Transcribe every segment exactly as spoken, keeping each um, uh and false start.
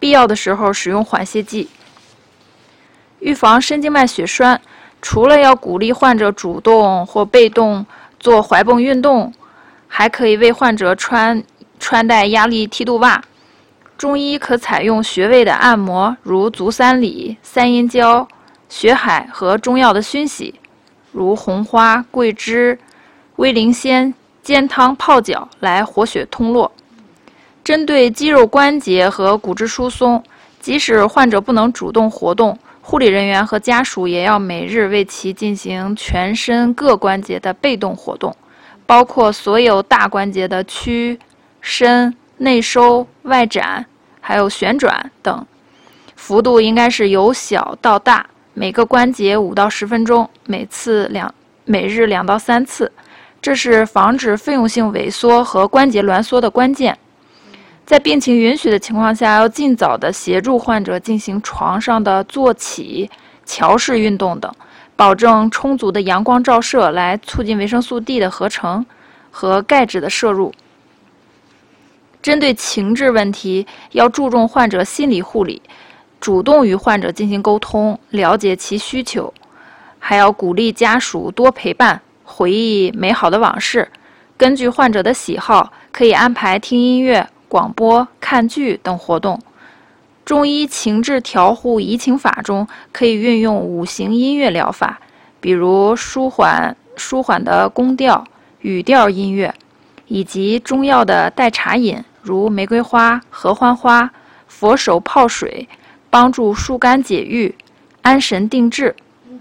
必要的时候使用缓泻剂。预防深静脉血栓，除了要鼓励患者主动或被动做踝泵运动，还可以为患者穿穿戴压力梯度袜。中医可采用穴位的按摩，如足三里、三阴交、血海和中药的熏洗，如红花、桂枝、威灵仙、煎汤、泡脚来活血通络。针对肌肉关节和骨质疏松，即使患者不能主动活动，护理人员和家属也要每日为其进行全身各关节的被动活动，包括所有大关节的屈、伸、内收、外展，还有旋转等，幅度应该是由小到大，每个关节五到十分钟，每次两每日两到三次，这是防止费用性萎缩和关节挛缩的关键。在病情允许的情况下，要尽早的协助患者进行床上的坐起、桥式运动等，保证充足的阳光照射，来促进维生素 D 的合成和钙质的摄入。针对情志问题，要注重患者心理护理，主动与患者进行沟通，了解其需求，还要鼓励家属多陪伴，回忆美好的往事。根据患者的喜好，可以安排听音乐、广播、看剧等活动。中医情志调护移情法中，可以运用五行音乐疗法，比如舒缓舒缓的宫调、语调音乐，以及中药的代茶饮，如玫瑰花、合欢花、佛手泡水，帮助疏肝解郁、安神定志。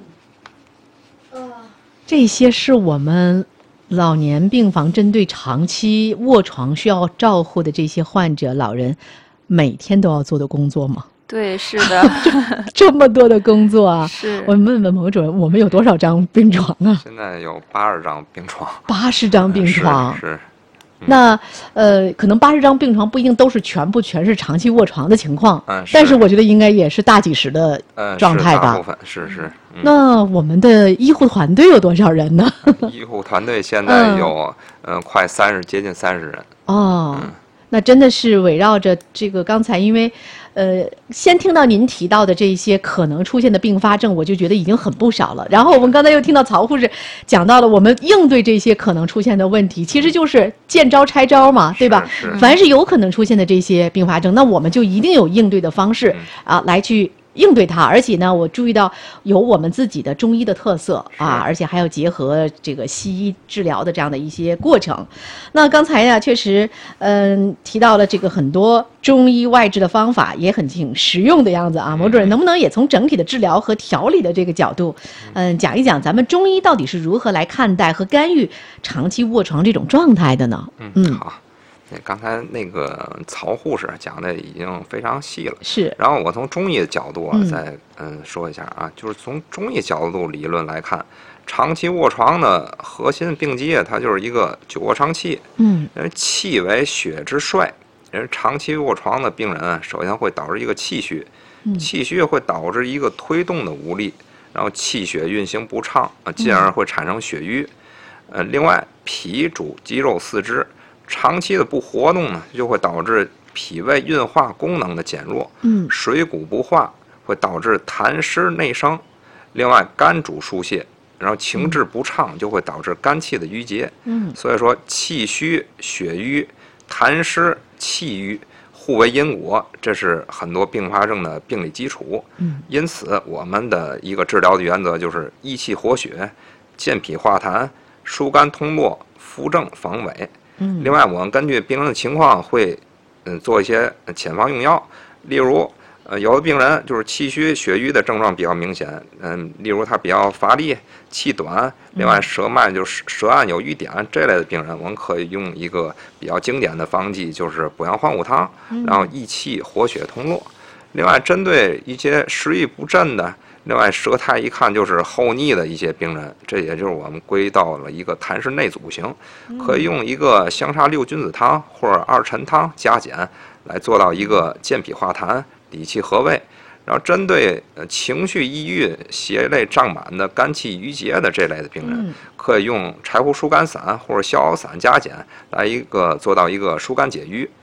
这些是我们老年病房针对长期卧床需要照护的这些患者老人每天都要做的工作吗？ 对，是的。 这么多的工作啊！ 是。 我问问某主任，我们有多少张病床啊？ 现在有八十张病床。 八十张病床。 是。是嗯、 那呃，可能八十张病床不一定都是全部全是长期卧床的情况， 嗯，是但是我觉得应该也是大几十的状态吧。 呃、是大部分是是。嗯、 那我们的医护团队有多少人呢？ 医护团队现在有嗯、呃、快三十，接近三十人。 哦。 嗯， 那真的是围绕着这个刚才，因为，呃，先听到您提到的这些可能出现的并发症，我就觉得已经很不少了。然后我们刚才又听到曹护士讲到了我们应对这些可能出现的问题，其实就是见招拆招嘛，对吧？ 是是凡是有可能出现的这些并发症，那我们就一定有应对的方式、嗯、啊，来去应对它。而且呢，我注意到有我们自己的中医的特色啊，而且还要结合这个西医治疗的这样的一些过程。那刚才呢，确实嗯提到了这个很多中医外治的方法，也很挺实用的样子啊。某主任能不能也从整体的治疗和调理的这个角度，嗯讲一讲咱们中医到底是如何来看待和干预长期卧床这种状态的呢？ 嗯，嗯好。刚才那个曹护士讲的已经非常细了， 是。 然后我从中医的角度啊，嗯、再嗯说一下啊，就是从中医角度理论来看，长期卧床的核心病机它就是一个久卧伤气。 嗯， 气为血之帅，人长期卧床的病人，首先会导致一个气虚， 嗯、 气虚会导致一个推动的无力，然后气血运行不畅啊，进而会产生血瘀。嗯、呃，另外脾主肌肉四肢。长期的不活动呢，就会导致脾胃运化功能的减弱， 嗯， 水谷不化，会导致痰湿内生。另外，肝主疏泄，然后情志不畅，就会导致肝气的郁结。 嗯， 所以说气虚、血瘀、痰湿、气郁互为因果，这是很多并发症的病理基础。 嗯， 因此我们的一个治疗的原则就是益气活血、健脾化痰、疏肝通络、扶正防痿。 嗯， 另外，我们根据病人的情况会，嗯，做一些潜方用药。例如，呃，有的病人就是气虚、血瘀的症状比较明显，嗯，例如他比较乏力、气短，另外舌脉就是舌岸有瘀点这类的病人，我们可以用一个比较经典的方剂，就是补阳还五汤，然后益气活血通络。另外，针对一些食欲不振的。另外，舌苔一看就是厚腻的一些病人，这也就是我们归到了一个痰湿内阻型，可以用一个香砂六君子汤或者二陈汤加减来做到一个健脾化痰、理气和胃。然后，针对情绪抑郁、血泪胀满的肝气郁结的这类的病人，可以用柴胡疏肝散或者逍遥散加减来一个做到一个疏肝解郁。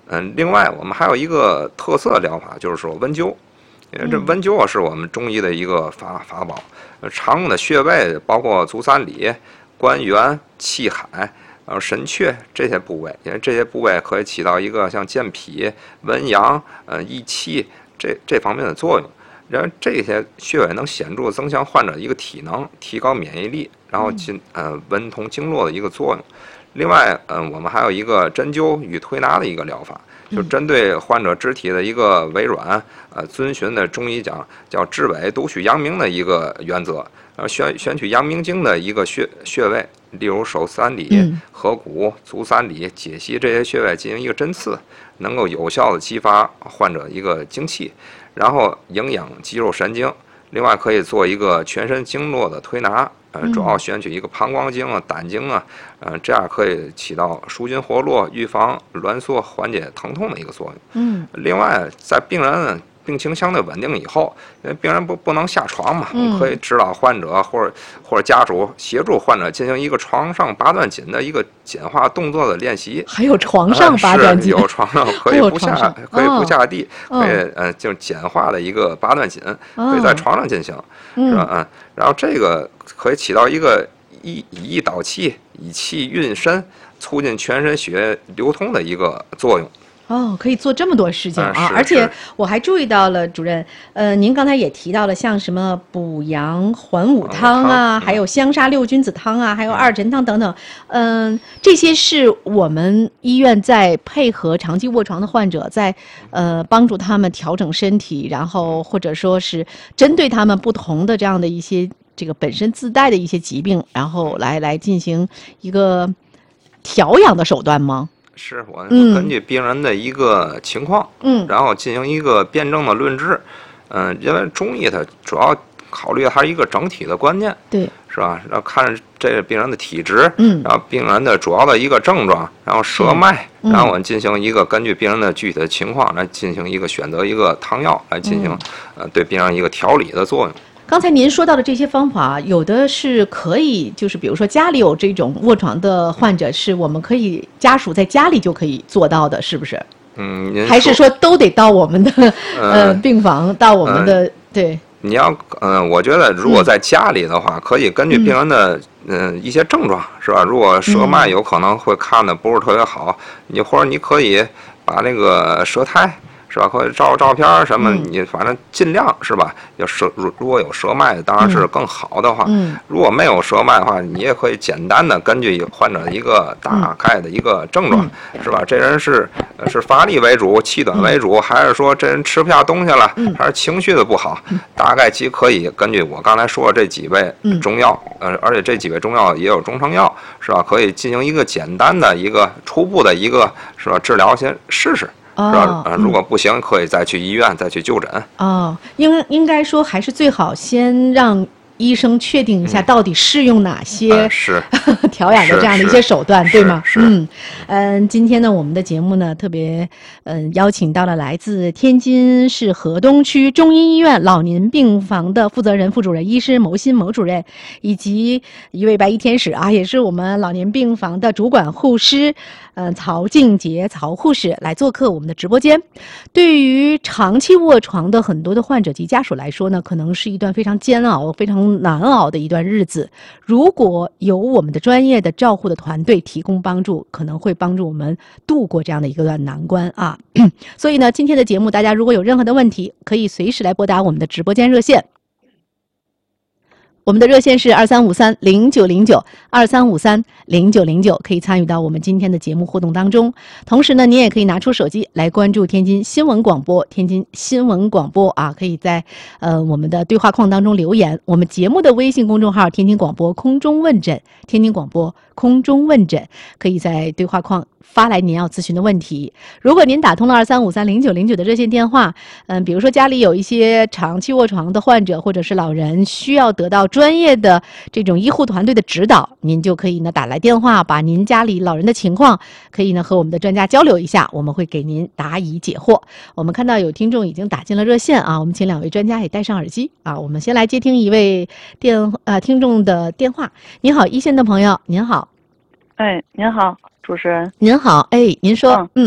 嗯，另外我们还有一个特色疗法，就是说温灸。因为这温灸啊是我们中医的一个法法宝，常用的穴位包括足三里、关元、气海，然后神阙这些部位，因为这些部位可以起到一个像健脾、温阳、呃益气这这方面的作用。然后这些穴位能显著增强患者的一个体能，提高免疫力，然后进呃温通经络的一个作用。另外，嗯、呃，我们还有一个针灸与推拿的一个疗法，就针对患者肢体的一个微软，呃，遵循的中医讲叫治伪独取阳明的一个原则，然后选选取阳明经的一个穴穴位，例如手三里、合谷、足三里、解析这些穴位进行一个针刺，能够有效的激发患者一个精气，然后营养肌肉神经。另外可以做一个全身经络的推拿。呃，主要选取一个膀胱经啊、胆经啊，呃，这样可以起到舒筋活络、预防挛缩、缓解疼痛的一个作用。 嗯， 另外，在病人病情相对稳定以后，因为病人不不能下床嘛， 嗯、 我们可以指导患者或者或者家属协助患者进行一个床上八段锦的一个简化动作的练习。 还有床上八段锦， 呃、有床上可以不下，可以不下地， 哦、 可以呃，就是简化的一个八段锦，哦、可以在床上进行，是吧？嗯，然后这个可以起到一个以以意导气、以气运身、促进全身血液流通的一个作用。 哦，可以做这么多事情啊！ 嗯、 而且我还注意到了，主任，呃，您刚才也提到了，像什么补阳还五汤啊， 嗯、 还有香砂六君子汤啊，还有二陈汤等等，嗯、呃，这些是我们医院在配合长期卧床的患者，在呃帮助他们调整身体，然后或者说是针对他们不同的这样的一些这个本身自带的一些疾病，然后来来进行一个调养的手段吗？ 是我根据病人的一个情况， 嗯， 然后进行一个辩证的论治，嗯、呃，因为中医它主要考虑它一个整体的观念， 对， 是吧？然后看这个病人的体质， 嗯， 然后病人的主要的一个症状，然后舌脉， 嗯、 然后我们进行一个根据病人的具体的情况来进行一个选择一个汤药来进行、嗯、呃对病人一个调理的作用。 刚才您说到的这些方法，有的是可以，就是比如说家里有这种卧床的患者，是我们可以家属在家里就可以做到的，是不是？ 嗯， 还是说都得到我们的呃病房，到我们的、 嗯、 对？ 你要嗯、呃，我觉得如果在家里的话，嗯、可以根据病人的嗯、呃、一些症状，是吧？如果舌脉有可能会看的不是特别好，你或者你可以把那个舌苔。是吧？可以照照片什么，你反正尽量是吧？有舌如如果有舌脉，当然是更好的话。 嗯。 如果没有舌脉的话，你也可以简单的根据患者的一个大概的一个症状， 嗯、 是吧？这人是是乏力为主，气短为主，嗯、还是说这人吃不下东西了， 嗯、 还是情绪的不好？嗯、大概即可以根据我刚才说的这几味中药，呃，而且这几味中药也有中成药，是吧？可以进行一个简单的一个初步的一个是吧治疗，先试试。是吧？呃，如果不行，可以再去医院再去就诊。 哦，应应该说还是最好先让医生确定一下到底适用哪些、 嗯呃、是调养的这样的一些手段，对吗？ 是。 嗯嗯，今天呢，我们的节目呢特别嗯、呃、邀请到了来自天津市河东区中医医院老年病房的负责人、副主任医师牟新牟主任，以及一位白衣天使啊，也是我们老年病房的主管护师。嗯，曹静杰曹护士来做客我们的直播间。对于长期卧床的很多的患者及家属来说呢，可能是一段非常煎熬、非常难熬的一段日子。如果有我们的专业的照护的团队提供帮助，可能会帮助我们度过这样的一个段难关啊。所以呢，今天的节目，大家如果有任何的问题，可以随时来拨打我们的直播间热线。我们的热线是二三五三零九零九，二三五三零九零九，可以参与到我们今天的节目互动当中。同时呢，您也可以拿出手机来关注天津新闻广播，天津新闻广播啊，可以在呃我们的对话框当中留言。我们节目的微信公众号天津广播空中问诊，天津广播空中问诊，可以在对话框发来您要咨询的问题。如果您打通了二三五三零九零九的热线电话，嗯，比如说家里有一些长期卧床的患者或者是老人，需要得到专业的这种医护团队的指导，您就可以呢打来电话，把您家里老人的情况可以呢和我们的专家交流一下，我们会给您答疑解惑。我们看到有听众已经打进了热线啊，我们请两位专家也戴上耳机啊，我们先来接听一位电呃听众的电话。您好，一线的朋友，您好。 哎，您好，主持人。 您好，哎，您说，嗯，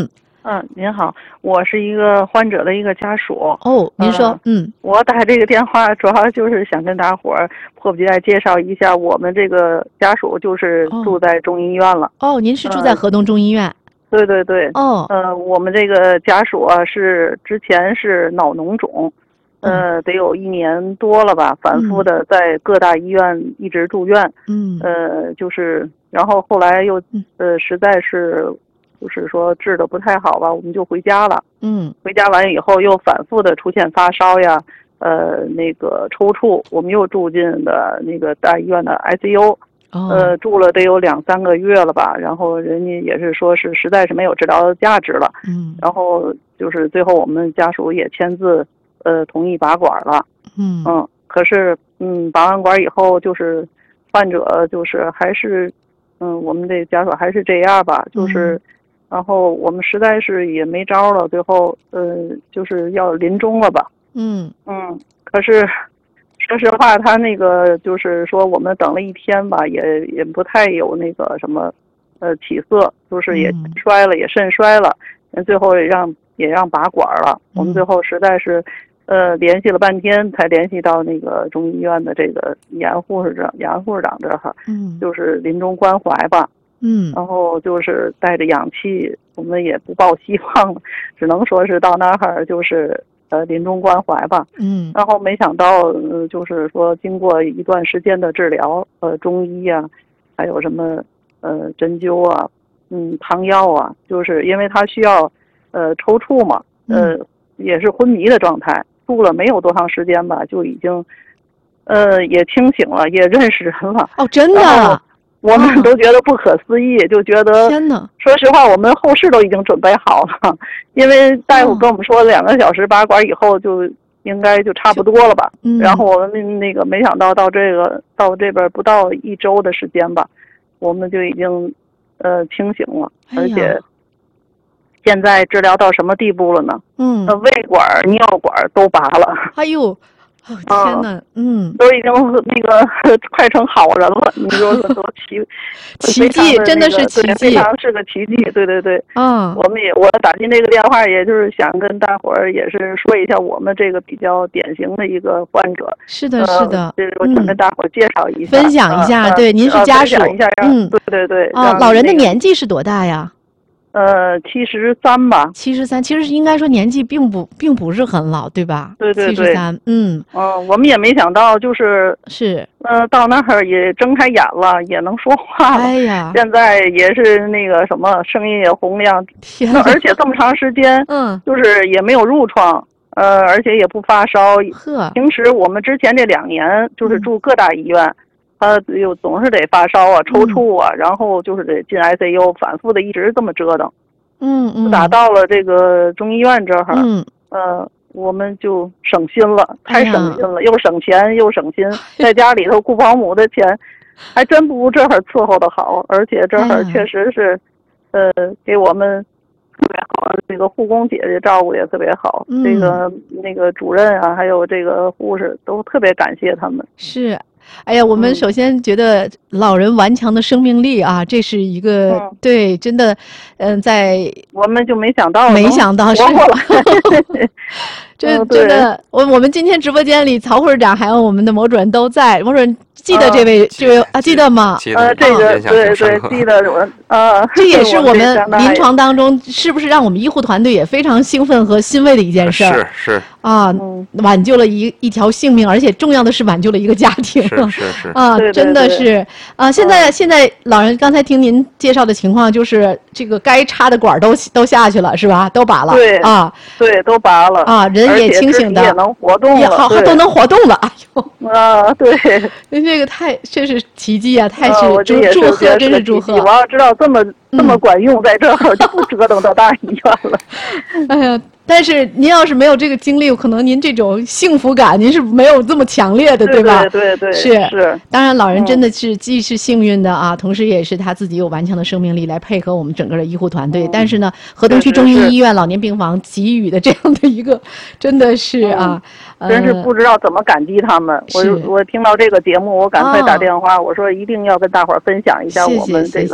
嗯，您好，我是一个患者的一个家属。 哦，您说，嗯， 嗯我打这个电话主要就是想跟大伙儿迫不及待介绍一下，我们这个家属就是住在中医院了。 哦，您是住在河东中医院？ 对对对。 哦， 呃，我们这个家属啊是之前是脑脓肿，呃，得有一年多了吧，反复的在各大医院一直住院。 嗯， 呃，就是然后后来又呃实在是。就是说治的不太好吧，我们就回家了。 嗯， 回家完以后又反复的出现发烧呀，呃，那个抽搐，我们又住进的那个大医院的 I C U，、哦、呃，住了得有两三个月了吧。然后人家也是说是实在是没有治疗价值了。 嗯， 然后就是最后我们家属也签字，呃，同意拔管了。 嗯嗯，可是嗯，拔完管以后就是患者就是还是嗯，我们这家属还是这样吧，就是。嗯然后我们实在是也没招了，最后呃就是要临终了吧。 嗯嗯，可是说实话，他那个就是说我们等了一天吧，也也不太有那个什么呃起色，就是也衰了，嗯、也肾衰了，最后也让也让拔管了。嗯、我们最后实在是呃联系了半天，才联系到那个中医院的这个严护士长，严护士长这哈， 嗯， 就是临终关怀吧。 嗯， 然后就是带着氧气，我们也不抱希望了，只能说是到那儿就是呃临终关怀吧。 嗯， 然后没想到，呃，就是说经过一段时间的治疗，呃，中医啊，还有什么呃针灸啊，嗯，汤药啊，就是因为他需要呃抽搐嘛，呃，也是昏迷的状态，住了没有多长时间吧，就已经呃也清醒了，也认识人了。 哦，真的。 我们都觉得不可思议，哦、就觉得天哪！ 说实话，我们后事都已经准备好了，因为大夫跟我们说两个小时拔管以后就应该就差不多了吧。 嗯、 然后我们那个没想到到这个到这边不到一周的时间吧，我们就已经呃清醒了， 哎、 而且现在治疗到什么地步了呢？ 嗯， 呃，胃管、尿管都拔了。 哎呦！哦天哪，嗯， 都已经那个快成好人了，你说说多奇奇迹，真的是奇迹， 非常是个奇迹，对对对， 嗯， 我们也我打进这个电话，也就是想跟大伙儿也是说一下我们这个比较典型的一个患者， 是的，是的， 就是我想跟大伙儿介绍一下， 分享一下，对，您是家属， 嗯，对对对， 啊，老人的年纪是多大呀？ 呃，七十三吧， 七十三，其实应该说年纪并不并不是很老，对吧？ 对对对， 七十三，嗯， 嗯，我们也没想到，就是是， 呃，到那儿也睁开眼了，也能说话了， 哎呀， 现在也是那个什么，声音也洪亮， 天， 而且这么长时间， 嗯， 就是也没有褥疮，呃，而且也不发烧， 呵， 平时我们之前这两年就是住各大医院。嗯他又总是得发烧啊、抽搐啊，嗯、然后就是得进 I C U， 反复的一直这么折腾。 嗯嗯。 打到了这个中医院这儿， 嗯， 呃，我们就省心了，太省心了，哎、又省钱又省心，在家里头雇保姆的钱，还真不如这儿伺候的好，而且这儿确实是，哎、呃，给我们特别好，这个护工姐姐照顾也特别好， 嗯、 这个那个主任啊，还有这个护士都特别感谢他们。 是。哎呀，我们首先觉得老人顽强的生命力啊，这是一个、嗯、对，真的，嗯、呃，在我们就没想到， 没想到是，这、 嗯、 真的，我我们今天直播间里，曹护士长还有我们的某主任都在，某主任记得这位、嗯、这位啊，记得吗？ 呃，这个对对，记得我啊， 这也是我们临床当中是不是让我们医护团队也非常兴奋和欣慰的一件事儿？ 是是啊， 嗯、 挽救了一一条性命，而且重要的是挽救了一个家庭。 是是是啊， 对对对真的是啊！现在、嗯、现在老人刚才听您介绍的情况，就是这个该插的管都都下去了，是吧？都拔了。 对啊， 对，都拔了啊，人也清醒的， 也能活动了， 也好都能活动了。哎呦， 啊，对， 这个太这是奇迹啊！太是、 啊、 祝祝贺，真是祝贺！ 我要知道这么这么管用，在这儿就不折腾到大医院了。 哎呀。但是您要是没有这个经历，可能您这种幸福感您是没有这么强烈的， 对吧？ 对对对， 是是。 当然，老人真的是既是幸运的啊，嗯、同时也是他自己有顽强的生命力来配合我们整个的医护团队。嗯、但是呢，河东区中医医院老年病房给予的这样的一个，真的是啊， 嗯、真是不知道怎么感激他们。 我我听到这个节目，我赶快打电话，哦、我说一定要跟大伙儿分享一下我们这个。 谢谢谢谢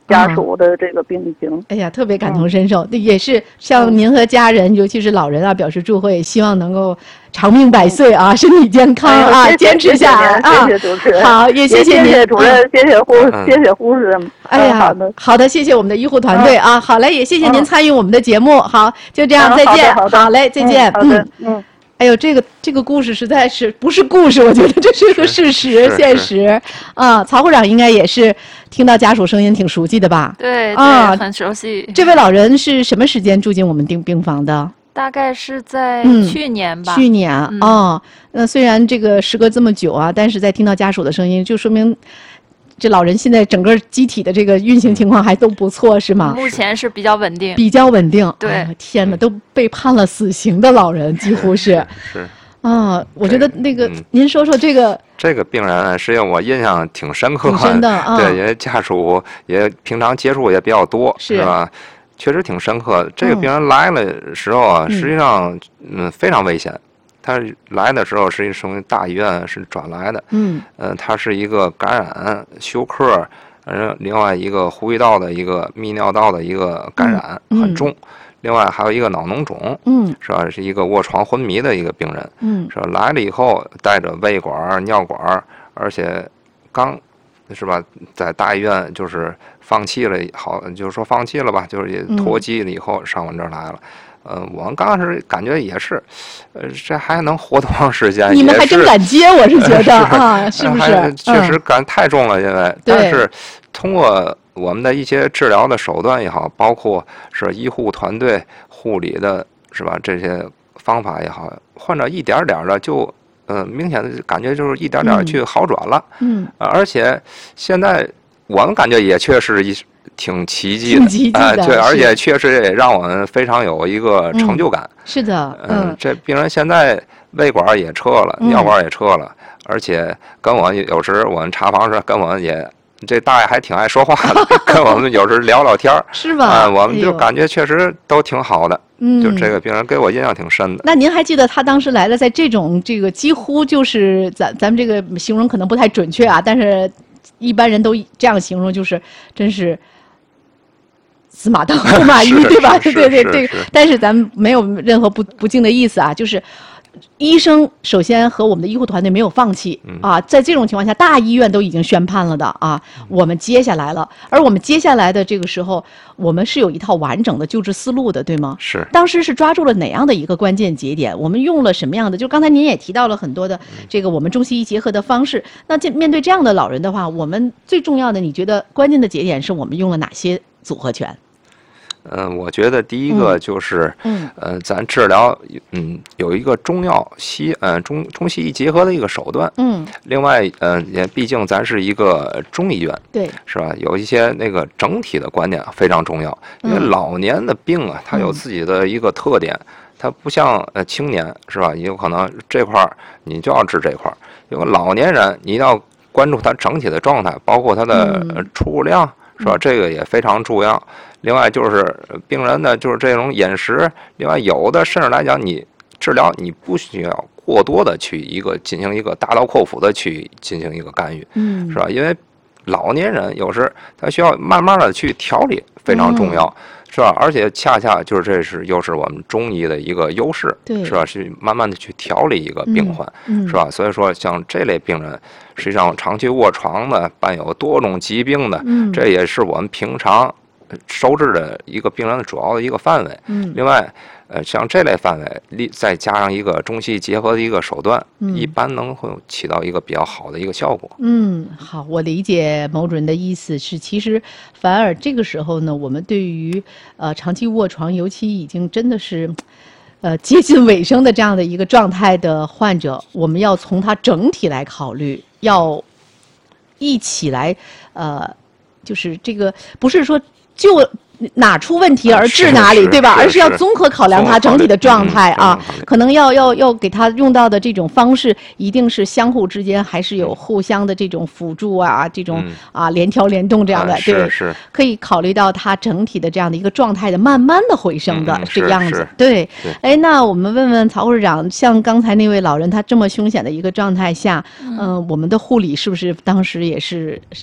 家属的这个病情。 哎呀，特别感同身受，也是向您和家人，尤其是老人啊，表示祝贺，也希望能够长命百岁啊，身体健康啊，坚持下来啊。 谢谢主持人， 好，也谢谢您， 谢谢主任，谢谢护，谢谢护士。 哎呀，好的，好的，谢谢我们的医护团队啊。好嘞，也谢谢您参与我们的节目。好，就这样，再见。好嘞，再见。 嗯嗯。 哎呦，这个这个故事实在是不是故事，我觉得这是个事实、现实啊。曹护长应该也是听到家属声音挺熟悉的吧？ 对， 啊， 很熟悉。 这位老人是什么时间住进我们病病房的？ 大概是在去年吧。 嗯、去年啊、嗯哦，那虽然这个时隔这么久啊，但是在听到家属的声音，就说明这老人现在整个机体的这个运行情况还都不错，是吗？ 目前是比较稳定， 比较稳定。 对， 哎、天哪，都被判了死刑的老人几乎是。 是。 啊，我觉得那个，嗯、您说说这个。 这个病人实际上我印象挺深刻的， 挺深的啊。 对，因为家属也平常接触也比较多， 是, 是吧？确实挺深刻。这个病人来了时候啊， 嗯、 实际上嗯非常危险。他来的时候是从大医院是转来的， 嗯， 呃，他是一个感染休克，呃，另外一个呼吸道的一个泌尿道的一个感染、 嗯、 很重，另外还有一个脑脓肿， 嗯， 是吧？是一个卧床昏迷的一个病人， 嗯， 是吧？来了以后带着胃管、尿管，而且刚，是吧？在大医院就是放弃了，好，就是说放弃了吧，就是也脱机了以后上我们这儿来了。呃，我们刚开始感觉也是，呃，这还能活多长时间？ 你们还真敢接，我是觉得啊， 是不是？ 确实感太重了，因为、嗯、但是通过我们的一些治疗的手段也好，包括是医护团队、护理的，是吧？这些方法也好，患者一点点的就，呃，明显的感觉就是一点点去好转了。 嗯， 呃、而且现在我们感觉也确实一。挺奇迹的， 哎、呃，对，而且确实也让我们非常有一个成就感。 嗯、是的， 嗯，嗯这病人现在胃管也撤了， 嗯、 尿管也撤了，而且跟我有时我们查房时跟我们也，这大爷还挺爱说话的，跟我们有时聊聊天是吧？ 啊、呃，我们就感觉确实都挺好的。 嗯， 就这个病人给我印象挺深的。 那您还记得他当时来了，在这种这个几乎就是咱咱们这个形容可能不太准确啊，但是一般人都这样形容，就是真是。死马当活马医，对吧？对对对，但是咱们没有任何不不敬的意思啊，就是医生首先和我们的医护团队没有放弃、 嗯、 啊，在这种情况下，大医院都已经宣判了的啊，我们接下来了，而我们接下来的这个时候，我们是有一套完整的救治思路的，对吗？ 是。 当时是抓住了哪样的一个关键节点？我们用了什么样的？就刚才您也提到了很多的这个我们中西医结合的方式。那这面对这样的老人的话，我们最重要的，你觉得关键的节点是我们用了哪些组合拳？ 嗯、呃，我觉得第一个就是， 嗯， 呃，咱治疗，嗯，有一个中药西，呃，中中西医结合的一个手段， 嗯， 另外，呃，也毕竟咱是一个中医院， 对， 是吧？有一些那个整体的观念非常重要，因为老年的病啊，它有自己的一个特点，它不像呃青年，是吧？有可能这块儿你就要治这块儿，有个老年人，你要关注他整体的状态，包括他的出入量，是吧？这个也非常重要。另外就是病人的就是这种饮食，另外有的甚至来讲，你治疗你不需要过多的去一个进行一个大刀阔斧的去进行一个干预， 嗯， 是吧？因为老年人有时他需要慢慢的去调理，非常重要，嗯、是吧？而且恰恰就是这是又是我们中医的一个优势， 对， 是吧？是慢慢的去调理一个病患， 嗯嗯、 是吧？所以说像这类病人，实际上长期卧床的，伴有多种疾病的， 嗯、 这也是我们平常收治的一个病人的主要的一个范围。 嗯， 另外，呃，像这类范围，再加上一个中西结合的一个手段， 嗯、 一般能会起到一个比较好的一个效果。 嗯，好，我理解某主任的意思是，其实反而这个时候呢，我们对于呃长期卧床，尤其已经真的是呃接近尾声的这样的一个状态的患者，我们要从他整体来考虑，要一起来呃，就是这个不是说就哪出问题而治哪里，对吧？而是要综合考量他整体的状态啊，可能要要要给他用到的这种方式，一定是相互之间还是有互相的这种辅助啊，这种啊联调联动这样的，对， 是可以考虑到他整体的这样的一个状态的慢慢的回升的这个样子。对，哎，那我们问问曹护士长，像刚才那位老人，他这么凶险的一个状态下，嗯，我们的护理是不是当时也是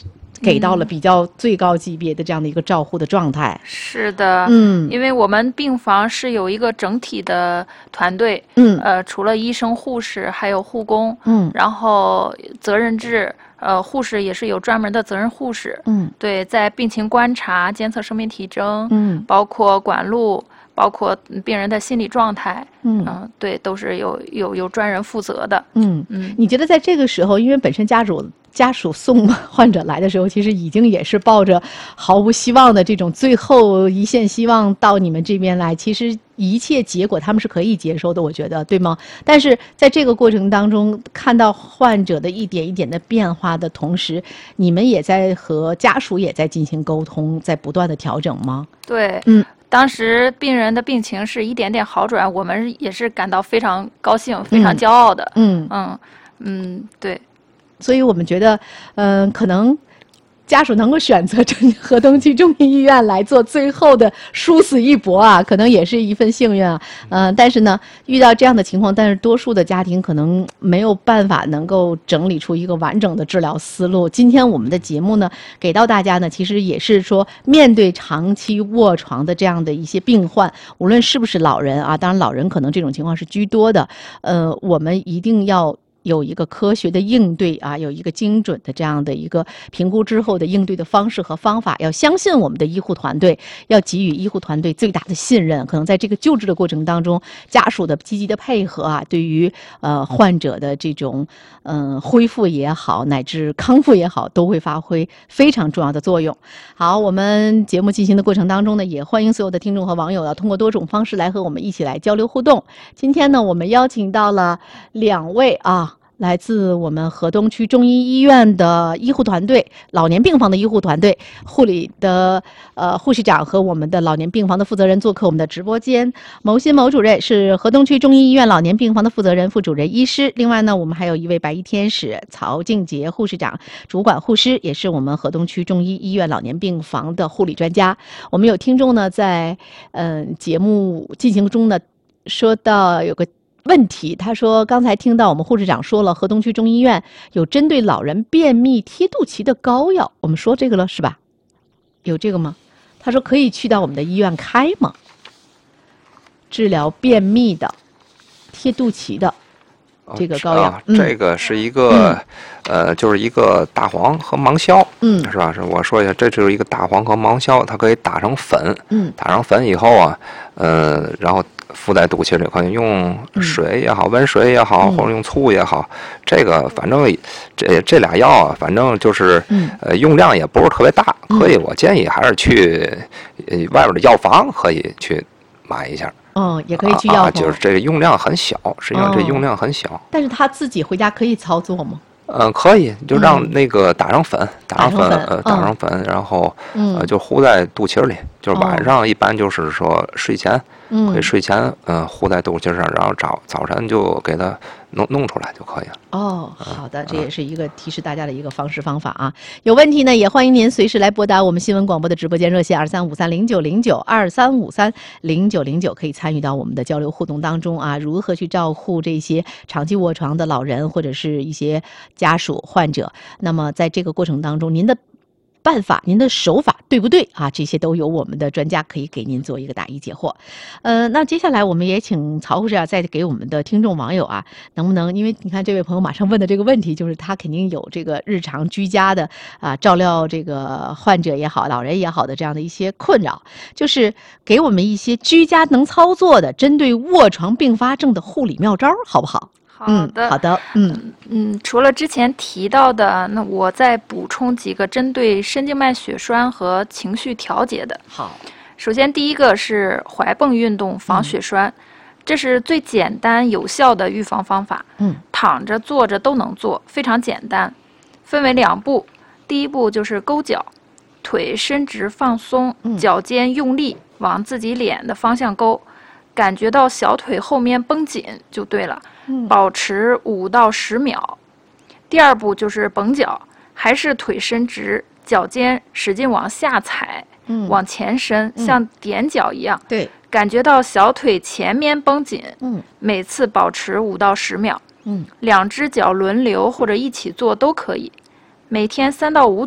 给到了比较最高级别的这样的一个照护的状态。 是的， 嗯， 因为我们病房是有一个整体的团队， 嗯， 呃，除了医生、护士，还有护工， 嗯， 然后责任制，呃，护士也是有专门的责任护士， 嗯， 对，在病情观察、监测生命体征， 嗯， 包括管路。包括病人的心理状态， 嗯、 呃，对，都是有有有专人负责的。 嗯嗯， 你觉得在这个时候，因为本身家属家属送患者来的时候，其实已经也是抱着毫无希望的这种最后一线希望到你们这边来，其实一切结果他们是可以接受的，我觉得，对吗？但是在这个过程当中，看到患者的一点一点的变化的同时，你们也在和家属也在进行沟通，在不断的调整吗？ 对， 嗯。 当时病人的病情是一点点好转，我们也是感到非常高兴、非常骄傲的。 嗯嗯嗯，对。 所以我们觉得，嗯、呃，可能家属能够选择河东区中医医院来做最后的殊死一搏啊，可能也是一份幸运啊。嗯、呃，但是呢，遇到这样的情况，但是多数的家庭可能没有办法能够整理出一个完整的治疗思路。今天我们的节目呢，给到大家呢，其实也是说，面对长期卧床的这样的一些病患，无论是不是老人啊，当然老人可能这种情况是居多的，呃，我们一定要有一个科学的应对啊，有一个精准的这样的一个评估之后的应对的方式和方法，要相信我们的医护团队，要给予医护团队最大的信任。可能在这个救治的过程当中，家属的积极的配合啊，对于呃患者的这种嗯、呃、恢复也好，乃至康复也好，都会发挥非常重要的作用。好，我们节目进行的过程当中呢，也欢迎所有的听众和网友要通过多种方式来和我们一起来交流互动。今天呢，我们邀请到了两位啊。来自我们河东区中医医院的医护团队，老年病房的医护团队，护理的呃护士长和我们的老年病房的负责人做客我们的直播间。牟新牟主任是河东区中医医院老年病房的负责人、副主任医师。另外呢，我们还有一位白衣天使曹静杰护士长，主管护师，也是我们河东区中医医院老年病房的护理专家。我们有听众呢，在嗯、呃、节目进行中呢，说到有个问题，他说刚才听到我们护士长说了，河东区中医院有针对老人便秘贴肚脐的膏药，我们说这个了是吧？有这个吗？他说可以去到我们的医院开吗？治疗便秘的贴肚脐的这个膏药、 啊嗯、这个是一个、嗯、呃就是一个大黄和芒硝，嗯，是吧？是我说一下，这就是一个大黄和芒硝，它可以打成粉，嗯，打成粉以后啊，呃，然后敷在肚脐里，可以用水也好，温水也好，或者用醋也好，这个反正这这俩药啊，反正就是呃用量也不是特别大，可以，我建议还是去呃外边的药房可以去买一下。 哦，也可以去药房、啊， 就是这个用量很小，实际上这用量很小。哦、 但是他自己回家可以操作吗？ 嗯、呃，可以，就让那个打上粉，嗯、打上粉， 粉呃，打上粉，嗯、然后、嗯、呃就糊在肚脐里，就是晚上一般就是说睡前。嗯，可以睡前嗯、呃、糊在肚脐上，然后早早晨就给它弄弄出来就可以了。 哦，好的，这也是一个提示大家的一个方式方法啊。有问题呢，也欢迎您随时来拨打我们新闻广播的直播间热线二三五三零九零九二三五三零九零九，可以参与到我们的交流互动当中啊。如何去照顾这些长期卧床的老人或者是一些家属患者？那么在这个过程当中，您的办法，您的手法对不对啊？这些都有我们的专家可以给您做一个答疑解惑。呃，那接下来我们也请曹护士啊，再给我们的听众网友啊，能不能？因为你看这位朋友马上问的这个问题，就是他肯定有这个日常居家的啊，照料这个患者也好、老人也好的这样的一些困扰，就是给我们一些居家能操作的，针对卧床并发症的护理妙招，好不好？ 好的， 嗯、好的，嗯嗯，除了之前提到的，那我再补充几个针对深静脉血栓和情绪调节的。 好， 首先第一个是踝泵运动防血栓，嗯、这是最简单有效的预防方法。嗯，躺着坐着都能做，非常简单。分为两步，第一步就是勾脚，腿伸直放松，嗯、脚尖用力往自己脸的方向勾，感觉到小腿后面绷紧就对了。保持五到十秒。第二步就是绷脚，还是腿伸直，脚尖使劲往下踩，嗯、往前伸，嗯、像踮脚一样。 对， 感觉到小腿前面绷紧。嗯，每次保持五到十秒。嗯，两只脚轮流或者一起做都可以。每天三到五组，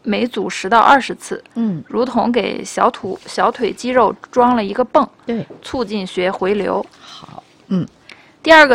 每组十到二十次， 嗯， 如同给小腿小腿肌肉装了一个泵， 对， 促进血回流。 好，嗯。 第二个